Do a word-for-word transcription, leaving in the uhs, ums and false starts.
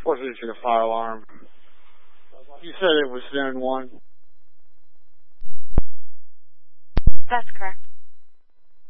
four fifty to the fire alarm. You said it was zone one? That's correct.